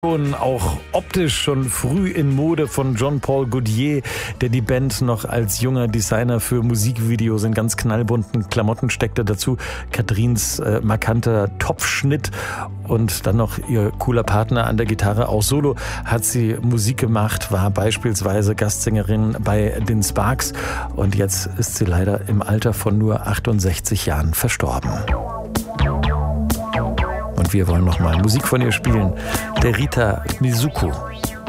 Auch optisch schon früh in Mode von Jean-Paul Gaultier, der die Band noch als junger Designer für Musikvideos in ganz knallbunten Klamotten steckte. Dazu Katrins markanter Topfschnitt und dann noch ihr cooler Partner an der Gitarre. Auch solo hat sie Musik gemacht, war beispielsweise Gastsängerin bei den Sparks und jetzt ist sie leider im Alter von nur 68 Jahren verstorben. Und wir wollen nochmal Musik von ihr spielen. Der Rita Mizuko.